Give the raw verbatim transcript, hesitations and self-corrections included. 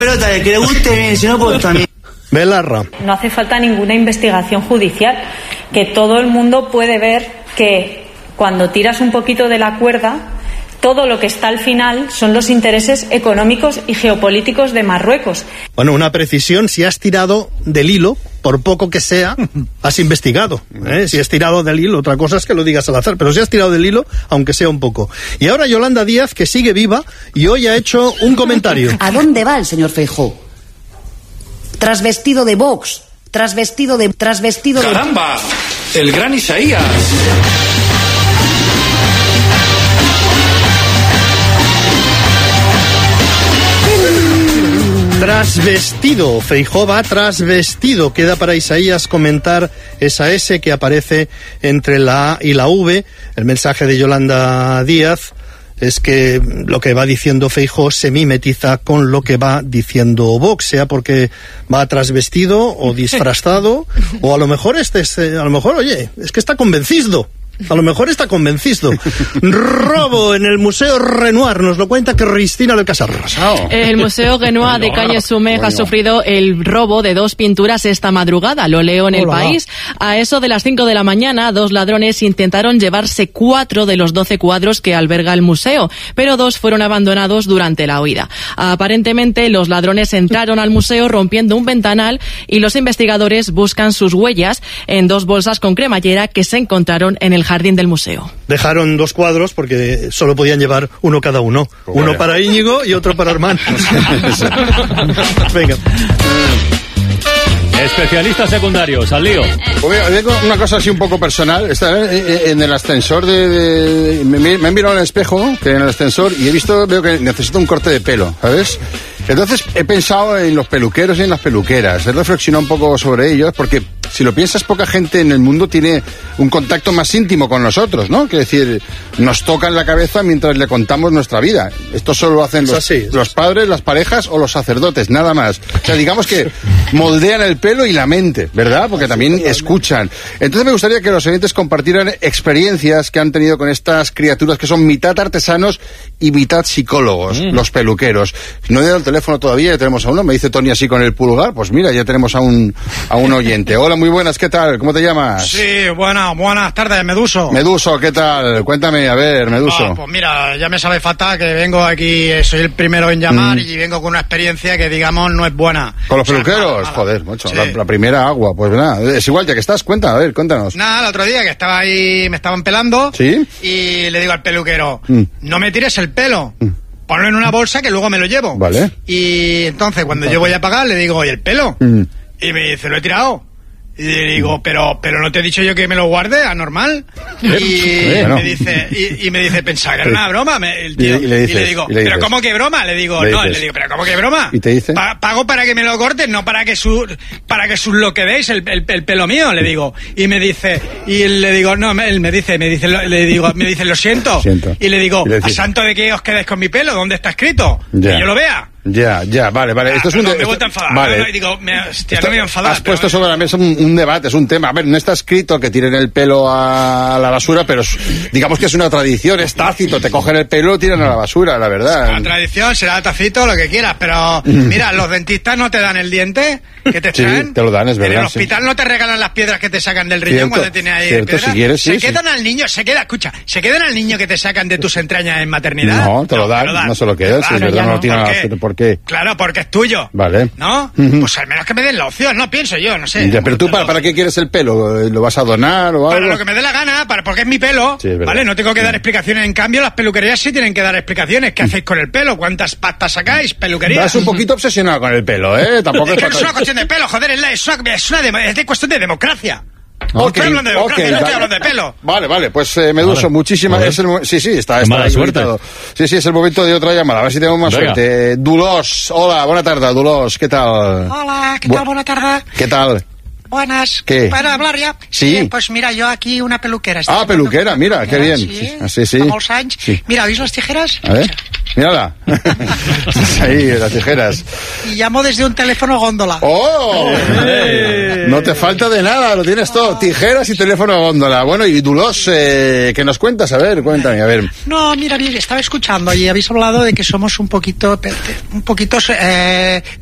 Pelota, de que le guste bien, si no, pues también. Belarra. No hace falta ninguna investigación judicial, que todo el mundo puede ver que cuando tiras un poquito de la cuerda, todo lo que está al final son los intereses económicos y geopolíticos de Marruecos. Bueno, una precisión: si has tirado del hilo, por poco que sea, has investigado, ¿eh? Si has tirado del hilo, otra cosa es que lo digas al azar, pero si has tirado del hilo, aunque sea un poco. Y ahora Yolanda Díaz, que sigue viva, y hoy ha hecho un comentario. ¿A dónde va el señor Feijóo? Trasvestido de Vox, trasvestido de... trasvestido de... ¡Caramba! El gran Isaías. Trasvestido, Feijóo va trasvestido. Queda para Isaías comentar esa S que aparece entre la A y la V. El mensaje de Yolanda Díaz es que lo que va diciendo Feijóo se mimetiza con lo que va diciendo Vox, sea porque va trasvestido o disfrazado, o a lo mejor este es, a lo mejor, oye, es que está convencido. A lo mejor está convencido. Robo en el Museo Renoir, nos lo cuenta Cristina del Casar. El Museo Renoir de Calle Sumer ha sufrido el robo de dos pinturas esta madrugada. Lo leo en El Hola. País. A eso de las cinco de la mañana, dos ladrones intentaron llevarse cuatro de los doce cuadros que alberga el museo, pero dos fueron abandonados durante la huida. Aparentemente, los ladrones entraron al museo rompiendo un ventanal y los investigadores buscan sus huellas en dos bolsas con cremallera que se encontraron en el jardín del museo. Dejaron dos cuadros porque solo podían llevar uno cada uno. Pues uno vaya. para Íñigo y otro para Armand. Venga. Especialistas secundarios, al lío. Pues mira, digo una cosa así un poco personal. Esta, eh, en el ascensor de... de me, me he mirado en el espejo, que en el ascensor, y he visto, veo que necesito un corte de pelo, ¿sabes? Entonces he pensado en los peluqueros y en las peluqueras. He reflexionado un poco sobre ellos, porque si lo piensas, poca gente en el mundo tiene un contacto más íntimo con nosotros, ¿no? Quiere decir, nos tocan la cabeza mientras le contamos nuestra vida. Esto solo lo hacen los, los padres, las parejas o los sacerdotes, nada más. O sea, digamos que moldean el pelo y la mente, ¿verdad? Porque también escuchan. Entonces me gustaría que los oyentes compartieran experiencias que han tenido con estas criaturas que son mitad artesanos y mitad psicólogos, mm. los peluqueros. No he dado el teléfono todavía, ya tenemos a uno, me dice Tony así con el pulgar, pues mira, ya tenemos a un, a un oyente. Hola, muy buenas, ¿qué tal? ¿Cómo te llamas? Sí, buenas, buenas tardes, Meduso. Meduso, ¿qué tal? Cuéntame, a ver, Meduso. Ah, pues mira, ya me sabe fatal que vengo aquí, soy el primero en llamar mm. y vengo con una experiencia que, digamos, no es buena. ¿Con los o sea, peluqueros? Nada, nada. Joder, mucho. Sí. La, la primera agua, pues nada, es igual, ya que estás, cuenta, a ver, cuéntanos. Nada, el otro día que estaba ahí, me estaban pelando. ¿Sí? Y le digo al peluquero, mm. no me tires el pelo. Mm. Ponlo en una bolsa que luego me lo llevo. Vale. Y entonces, cuando yo voy a pagar, le digo, ¿y el pelo? Mm. Y me dice, lo he tirado. Y le digo, pero pero no te he dicho yo que me lo guarde, anormal. Y bueno. me dice, y, y me dice, pensaba que era una broma, me, el tío. Y, y, le dices, y le digo, y le pero dices, ¿cómo que broma? Le digo, le no, dices, le digo, pero ¿cómo que broma? ¿Y te dice? Pa- pago para que me lo cortes, no para que su, para que sus lo que veis, el, el, el pelo mío, le digo. Y me dice, y le digo, no, me- él me dice, me dice, lo- le digo, me dice, lo siento. Siento. Y le digo, Y le ¿a dices, santo de que os quedéis con mi pelo? ¿Dónde está escrito? Ya. Que yo lo vea. Ya, ya, vale, vale. Ah, esto es un perdón, de- me he esto- vuelto a enfadar. Vale. No, no, y digo, me, hostia, Esto- no me voy a enfadar. Has puesto pero- sobre la mesa un, un debate, es un tema. A ver, no está escrito que tiren el pelo a la basura, pero es- digamos que es una tradición, es tácito. Te cogen el pelo y lo tiran a la basura, la verdad. La tradición será tacito, lo que quieras, pero mira, los dentistas no te dan el diente que te Sí, traen. te lo dan, es En verdad, el hospital sí. no te regalan las piedras que te sacan del riñón Cierto, cuando tienes ahí cierto, piedras. si quieres, sí, se sí. quedan al niño, se queda, escucha, se quedan al niño que te sacan de tus entrañas en maternidad. No, te lo dan, no se lo quedas, si es verdad, no tiene nada que hacer. ¿Por qué? Claro, porque es tuyo. Vale. ¿No? Ujú. Pues al menos que me den la opción, no pienso yo, no sé. Ya, pero tú, ¿para, ¿para qué quieres el pelo? ¿Lo vas a donar o Para algo? lo que me dé la gana, para, porque es mi pelo, Sí, es verdad. ¿vale? No tengo que dar explicaciones. En cambio, las peluquerías sí tienen que dar explicaciones. ¿Qué hacéis con el pelo? ¿Cuántas pastas sacáis? Peluquería. Vas un poquito obsesionado con el pelo, ¿eh? Tampoco Es que es no es una cuestión de pelo, joder, es, la- es una, es una demo- es de cuestión de democracia. Ok, Estoy hablando de democracia, ok, no estoy vale. hablando de pelo. Vale, vale, pues eh, Meduso, Vale. muchísimas Joder. es el mo- Sí, sí, está, está Mala suerte. habilitado. Sí, sí, es el momento de otra llamada, a ver si tenemos más Venga. suerte. Dulos, hola, buena tarde, Dulos, ¿qué tal? Hola, ¿qué Bu- tal? Buena tarde. ¿Qué tal? Buenas. ¿Qué? ¿Para hablar ya? Sí. Eh, pues mira, yo aquí una peluquera. Ah, peluquera, mira, qué bien. Sí, Ah, sí, sí. fa molts anys. Sí. Mira, ¿veis las tijeras? A ver. Mírala. Ahí, las tijeras. Y llamo desde un teléfono góndola. ¡Oh! No te falta de nada, lo tienes todo. Tijeras y teléfono góndola. Bueno, y Dulos, eh, ¿qué nos cuentas? A ver, cuéntame, a ver. No, mira, bien, estaba escuchando y habéis hablado de que somos un poquito, un poquito, eh,